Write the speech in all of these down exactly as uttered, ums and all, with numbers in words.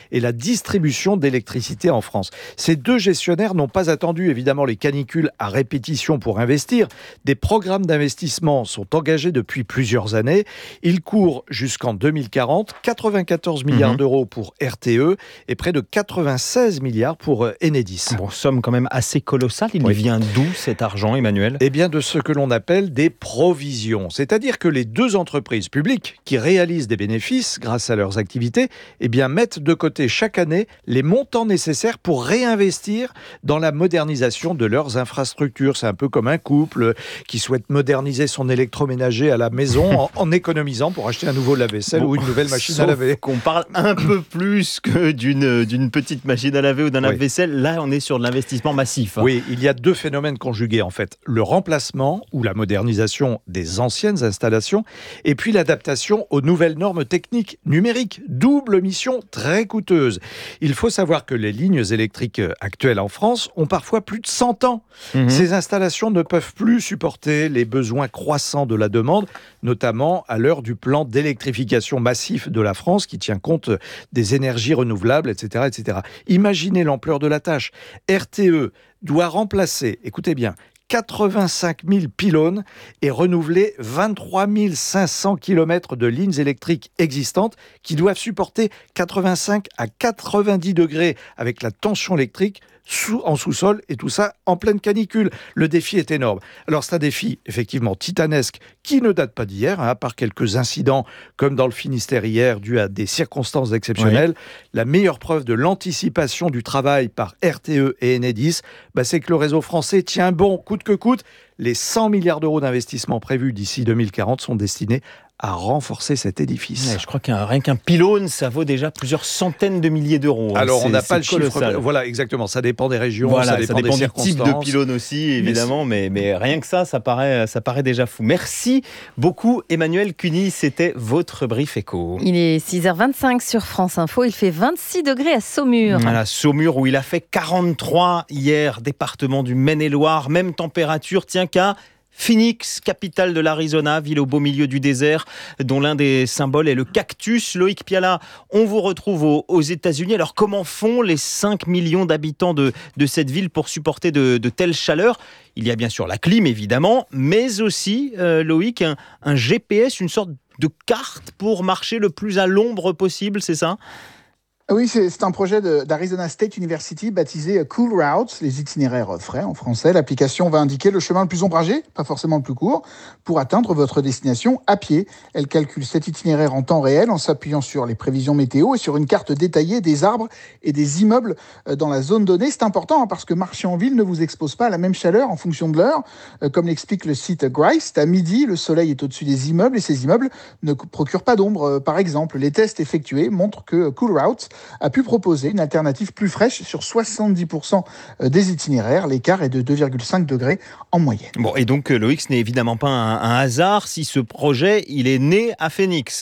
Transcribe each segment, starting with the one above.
et la distribution d'électricité en France. Ces deux gestionnaires n'ont pas attendu évidemment les canicules à répétition pour investir. Des programmes d'investissement sont engagés depuis plusieurs années. Ils courent jusqu'en deux mille quarante, quatre-vingt-quatorze milliards mmh. d'euros pour R T E et près de quatre-vingt-seize milliards pour Enedis. Bon, somme quand même assez colossale. Il oui. vient d'où cet argent, Emmanuel ? Eh bien, de ce que l'on appelle des provisions. C'est-à-dire que les deux entreprises publiques qui réalisent des bénéfices grâce à leurs activités, eh bien, mettent de côté chaque année les montants nécessaires pour réinvestir dans la modernisation de leurs infrastructures. C'est un peu comme un couple qui souhaite moderniser son électroménager à la maison en, en économisant pour acheter un nouveau lave-vaisselle bon, ou une nouvelle machine à laver. Qu'on parle un peu plus que d'une, d'une petite machine à laver ou d'un oui. lave-vaisselle. Là, on est sur de l'investissement massif. Hein. Oui, il y a deux phénomènes conjugués en fait. Le remplacement ou la modernisation des anciennes installations et puis l'adaptation aux nouvelles normes techniques numériques. Double mission très coûteuse. Il faut savoir que les lignes électriques actuelles en France ont parfois plus de cent ans. Mmh. Ces installations ne peuvent plus supporter les besoins croissants de la demande, notamment à l'heure du plan d'électrification massif de la France qui tient compte des énergies renouvelables, et cetera, et cetera. Imaginez l'ampleur de la tâche. R T E doit remplacer, écoutez bien, quatre-vingt-cinq mille pylônes et renouveler vingt-trois mille cinq cents kilomètres de lignes électriques existantes qui doivent supporter quatre-vingt-cinq à quatre-vingt-dix degrés avec la tension électrique sous, en sous-sol et tout ça en pleine canicule. Le défi est énorme. Alors c'est un défi effectivement titanesque qui ne date pas d'hier, hein, à part quelques incidents comme dans le Finistère hier dû à des circonstances exceptionnelles. Oui. La meilleure preuve de l'anticipation du travail par R T E et Enedis, bah, c'est que le réseau français tient bon coûte que coûte. Les cent milliards d'euros d'investissement prévus d'ici deux mille quarante sont destinés à renforcer cet édifice. Ouais, je crois qu'un rien qu'un pylône, ça vaut déjà plusieurs centaines de milliers d'euros. Alors, c'est, on n'a pas le colossal. chiffre. Voilà, exactement. Ça dépend des régions, voilà, ça dépend, ça dépend des du type de pylône aussi, évidemment, mais, mais, mais rien que ça, ça paraît, ça paraît déjà fou. Merci beaucoup, Emmanuel Cuny. C'était votre Brief Éco. Il est six heures vingt-cinq sur France Info. Il fait vingt-six degrés à Saumur. Voilà, Saumur où il a fait quarante-trois hier, département du Maine-et-Loire. Même température, tiens qu'à Phoenix, capitale de l'Arizona, ville au beau milieu du désert, dont l'un des symboles est le cactus. Loïc Piala, on vous retrouve aux, aux États-Unis. Alors, comment font les cinq millions d'habitants de, de cette ville pour supporter de, de telles chaleurs ? Il y a bien sûr la clim, évidemment, mais aussi, euh, Loïc, un, un G P S, une sorte de carte pour marcher le plus à l'ombre possible, c'est ça ? Oui, c'est, c'est un projet de, d'Arizona State University baptisé Cool Routes, les itinéraires frais en français. L'application va indiquer le chemin le plus ombragé, pas forcément le plus court, pour atteindre votre destination à pied. Elle calcule cet itinéraire en temps réel en s'appuyant sur les prévisions météo et sur une carte détaillée des arbres et des immeubles dans la zone donnée. C'est important hein, parce que marcher en ville ne vous expose pas à la même chaleur en fonction de l'heure. Euh, comme l'explique le site Grist, à midi, le soleil est au-dessus des immeubles et ces immeubles ne procurent pas d'ombre. Euh, par exemple, les tests effectués montrent que Cool Routes a pu proposer une alternative plus fraîche sur soixante-dix pour cent des itinéraires. L'écart est de deux virgule cinq degrés en moyenne. Bon, et donc Loïc, ce n'est évidemment pas un, un hasard si ce projet il est né à Phoenix.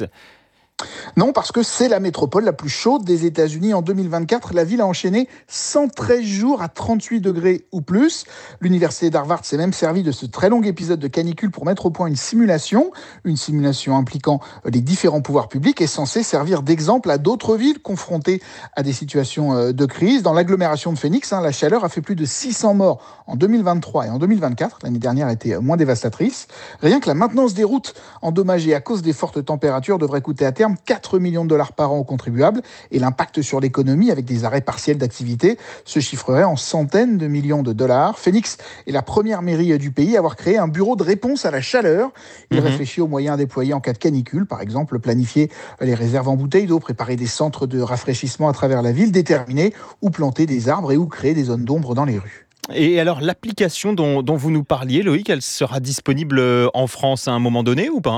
Non, parce que c'est la métropole la plus chaude des États-Unis. En deux mille vingt-quatre, la ville a enchaîné cent treize jours à trente-huit degrés ou plus. L'université d'Harvard s'est même servi de ce très long épisode de canicule pour mettre au point une simulation. Une simulation impliquant les différents pouvoirs publics est censée servir d'exemple à d'autres villes confrontées à des situations de crise. Dans l'agglomération de Phoenix, hein, la chaleur a fait plus de six cents morts en deux mille vingt-trois et en deux mille vingt-quatre. L'année dernière était moins dévastatrice. Rien que la maintenance des routes endommagées à cause des fortes températures devrait coûter à terme quatre millions de dollars par an aux contribuables et l'impact sur l'économie avec des arrêts partiels d'activité se chiffrerait en centaines de millions de dollars. Phoenix est la première mairie du pays à avoir créé un bureau de réponse à la chaleur. Il mmh. réfléchit aux moyens déployés en cas de canicule, par exemple planifier les réserves en bouteilles d'eau, préparer des centres de rafraîchissement à travers la ville, déterminer où planter des arbres et où créer des zones d'ombre dans les rues. Et alors l'application dont, dont vous nous parliez, Loïc, elle sera disponible en France à un moment donné ou pas ?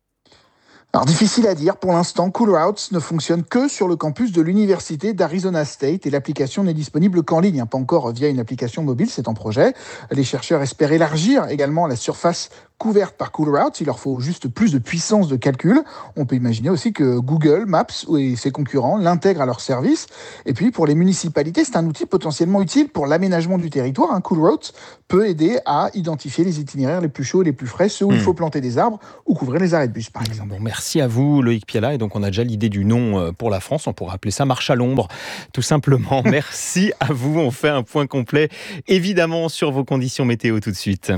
Alors, difficile à dire. Pour l'instant, Cool Routes ne fonctionne que sur le campus de l'université d'Arizona State et l'application n'est disponible qu'en ligne, hein, pas encore via une application mobile, c'est en projet. Les chercheurs espèrent élargir également la surface couverte par Cool Routes. Il leur faut juste plus de puissance de calcul. On peut imaginer aussi que Google Maps et ses concurrents l'intègrent à leur service. Et puis, pour les municipalités, c'est un outil potentiellement utile pour l'aménagement du territoire. Hein. Cool Routes peut aider à identifier les itinéraires les plus chauds et les plus frais, ceux où mmh. il faut planter des arbres ou couvrir les arrêts de bus, par exemple. Bon, merci. Merci à vous, Loïc Piala. Et donc, on a déjà l'idée du nom pour la France. On pourrait appeler ça Marche à l'ombre, tout simplement. Merci à vous. On fait un point complet, évidemment, sur vos conditions météo tout de suite.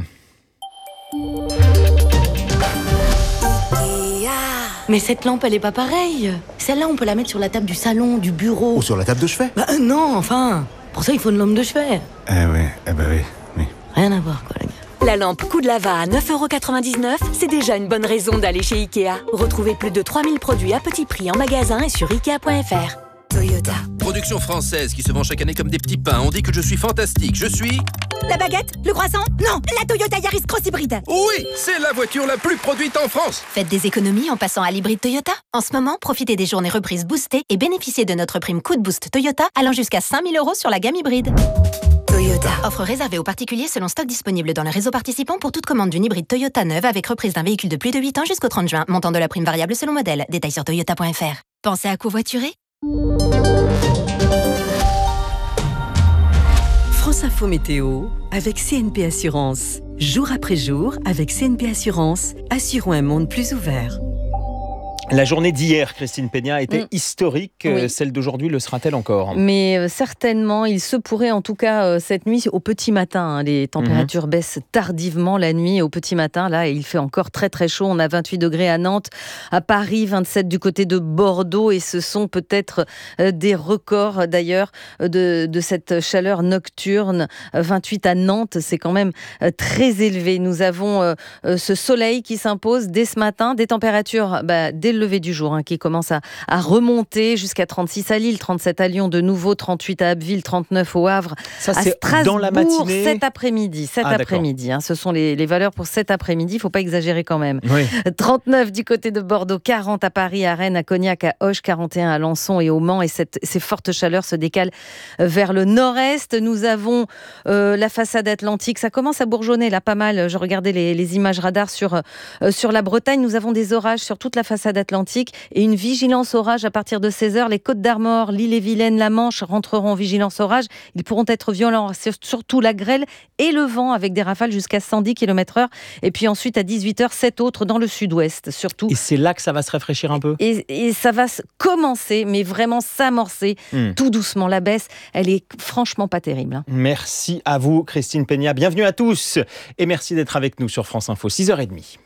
Mais cette lampe, elle est pas pareille. Celle-là, on peut la mettre sur la table du salon, du bureau. Ou sur la table de chevet. Bah euh, non, enfin. Pour ça, il faut une lampe de chevet. Eh oui, eh ben oui, oui. Rien à voir, quoi, les gars. La lampe Coup de Lava à neuf euros quatre-vingt-dix-neuf, c'est déjà une bonne raison d'aller chez Ikea. Retrouvez plus de trois mille produits à petit prix en magasin et sur ikea point f r. Toyota. Production française qui se vend chaque année comme des petits pains. On dit que je suis fantastique. Je suis... La baguette? Le croissant? Non, la Toyota Yaris Cross Hybride. Oui, c'est la voiture la plus produite en France. Faites des économies en passant à l'hybride Toyota. En ce moment, profitez des journées reprises boostées et bénéficiez de notre prime Coup de Boost Toyota allant jusqu'à cinq mille euros sur la gamme hybride. Toyota. Offre réservée aux particuliers selon stock disponible dans le réseau participant pour toute commande d'une hybride Toyota neuve avec reprise d'un véhicule de plus de huit ans jusqu'au trente juin. Montant de la prime variable selon modèle. Détails sur toyota point f r. Pensez à covoiturer? France Info Météo avec C N P Assurance. Jour après jour, avec C N P Assurance, assurons un monde plus ouvert. La journée d'hier, Christine Peña, était mmh. historique. Oui. Celle d'aujourd'hui le sera-t-elle encore ? Mais euh, certainement, il se pourrait en tout cas euh, cette nuit, au petit matin, hein, les températures mmh. baissent tardivement la nuit. Au petit matin, là, il fait encore très très chaud. On a vingt-huit degrés à Nantes, à Paris, vingt-sept du côté de Bordeaux. Et ce sont peut-être euh, des records d'ailleurs de, de cette chaleur nocturne. Euh, vingt-huit à Nantes, c'est quand même euh, très élevé. Nous avons euh, euh, ce soleil qui s'impose dès ce matin, des températures bah, dès le lever du jour hein, qui commence à, à remonter jusqu'à trente-six à Lille, trente-sept à Lyon, de nouveau trente-huit à Abbeville, trente-neuf au Havre, ça, à c'est Strasbourg dans la matinée. cet après-midi. Cet ah, après-midi hein, ce sont les, les valeurs pour cet après-midi, il ne faut pas exagérer quand même. Oui. trente-neuf du côté de Bordeaux, quarante à Paris, à Rennes, à Cognac, à Auch, quarante et un à Lançon et au Mans. Et cette, ces fortes chaleurs se décalent vers le nord-est. Nous avons euh, la façade atlantique, ça commence à bourgeonner là pas mal. Je regardais les, les images radars sur, euh, sur la Bretagne. Nous avons des orages sur toute la façade atlantique et une vigilance orage à partir de seize heures. Les Côtes d'Armor, l'Ille-et-Vilaine, la Manche rentreront en vigilance orage. Ils pourront être violents, surtout la grêle et le vent avec des rafales jusqu'à cent dix kilomètres heure. Et puis ensuite à dix-huit heures, sept autres dans le sud-ouest surtout. Et c'est là que ça va se rafraîchir un peu. Et, et ça va commencer, mais vraiment s'amorcer mmh. tout doucement. La baisse, elle est franchement pas terrible. Hein. Merci à vous, Christine Peña. Bienvenue à tous et merci d'être avec nous sur France Info, six heures trente.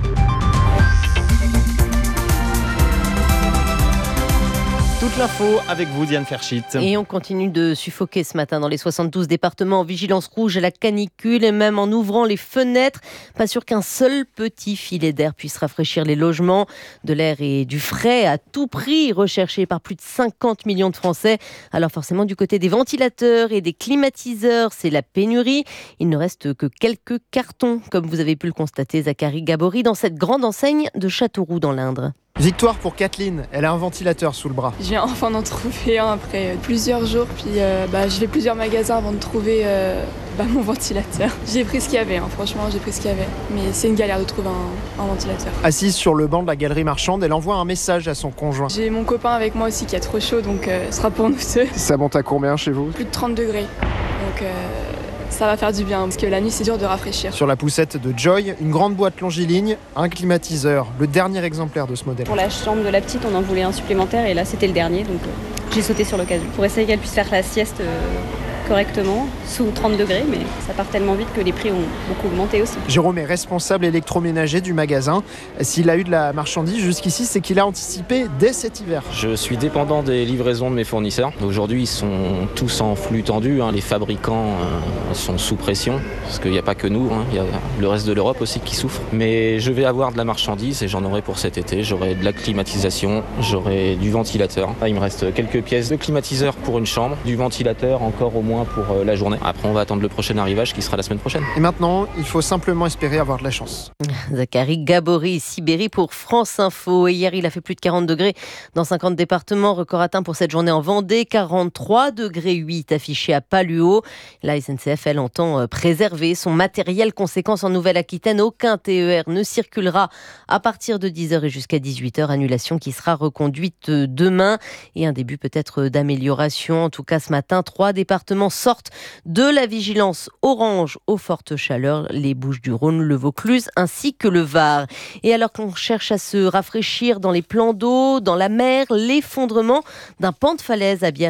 Toute l'info avec vous, Diane Ferchit. Et on continue de suffoquer ce matin dans les soixante-douze départements en vigilance rouge à la canicule et même en ouvrant les fenêtres. Pas sûr qu'un seul petit filet d'air puisse rafraîchir les logements. De l'air et du frais à tout prix recherché par plus de cinquante millions de Français. Alors forcément du côté des ventilateurs et des climatiseurs, c'est la pénurie. Il ne reste que quelques cartons, comme vous avez pu le constater, Zachary Gabory, dans cette grande enseigne de Châteauroux dans l'Indre. Victoire pour Kathleen, elle a un ventilateur sous le bras. Je viens enfin d'en trouver un après plusieurs jours, puis euh, bah, j'ai fait plusieurs magasins avant de trouver euh, bah, mon ventilateur. J'ai pris ce qu'il y avait, hein. Franchement j'ai pris ce qu'il y avait, mais c'est une galère de trouver un, un ventilateur. Assise sur le banc de la galerie marchande, elle envoie un message à son conjoint. J'ai mon copain avec moi aussi qui a trop chaud, donc euh, ce sera pour nous deux. Ça monte à combien chez vous ? Plus de trente degrés, donc... Euh... ça va faire du bien, parce que la nuit c'est dur de rafraîchir. Sur la poussette de Joy, une grande boîte longiligne, un climatiseur, le dernier exemplaire de ce modèle. Pour la chambre de la petite, on en voulait un supplémentaire et là c'était le dernier, donc euh, j'ai sauté sur l'occasion. Pour essayer qu'elle puisse faire la sieste euh, correctement, sous trente degrés, mais ça part tellement vite que les prix ont beaucoup augmenté aussi. Jérôme est responsable électroménager du magasin. S'il a eu de la marchandise jusqu'ici, c'est qu'il a anticipé dès cet hiver. Je suis dépendant des livraisons de mes fournisseurs. Aujourd'hui, ils sont tous en flux tendu. Hein. Les fabricants euh, sont sous pression, parce qu'il n'y a pas que nous, hein. Il y a le reste de l'Europe aussi qui souffre. Mais je vais avoir de la marchandise et j'en aurai pour cet été. J'aurai de la climatisation, j'aurai du ventilateur. Là, il me reste quelques pièces de climatiseur pour une chambre, du ventilateur encore au moins pour euh, la journée. Après, on va attendre le prochain arrivage qui sera la semaine prochaine. Et maintenant, il faut simplement espérer avoir de la chance. Zachary Gabory, Sibérie pour France Info. Et hier, il a fait plus de quarante degrés dans cinquante départements. Record atteint pour cette journée en Vendée. quarante-trois degrés huit affichés à Paluau. La S N C F, elle, entend préserver son matériel. Conséquence en Nouvelle-Aquitaine, aucun T E R ne circulera à partir de dix heures et jusqu'à dix-huit heures. Annulation qui sera reconduite demain. Et un début peut-être d'amélioration. En tout cas, ce matin, trois départements sortent de la vigilance orange aux fortes chaleurs, les Bouches-du-Rhône, le Vaucluse ainsi que le Var. Et alors qu'on cherche à se rafraîchir dans les plans d'eau, dans la mer, l'effondrement d'un pan de falaise à Biarritz